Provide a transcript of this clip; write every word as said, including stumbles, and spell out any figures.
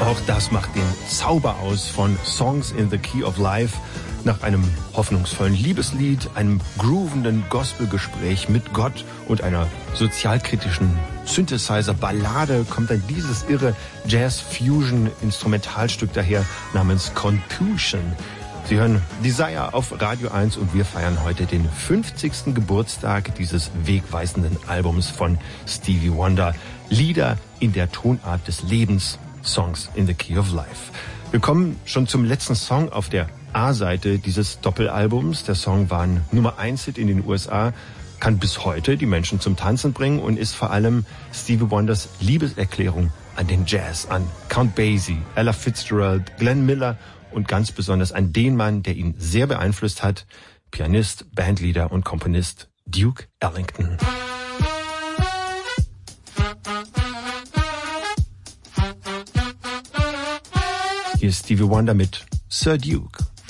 Auch das macht den Zauber aus von Songs in the Key of Life. Nach einem hoffnungsvollen Liebeslied, einem groovenden Gospelgespräch mit Gott und einer sozialkritischen Synthesizer-Ballade kommt dann dieses irre Jazz-Fusion-Instrumentalstück daher namens Contusion. Sie hören Desire auf Radio eins und wir feiern heute den fünfzigsten Geburtstag dieses wegweisenden Albums von Stevie Wonder. Lieder in der Tonart des Lebens, Songs in the Key of Life. Wir kommen schon zum letzten Song auf der A-Seite dieses Doppelalbums. Der Song war ein Nummer eins Hit in den U S A, kann bis heute die Menschen zum Tanzen bringen und ist vor allem Stevie Wonders Liebeserklärung an den Jazz, an Count Basie, Ella Fitzgerald, Glenn Miller und ganz besonders an den Mann, der ihn sehr beeinflusst hat, Pianist, Bandleader und Komponist Duke Ellington. Hier ist Stevie Wonder mit Sir Duke.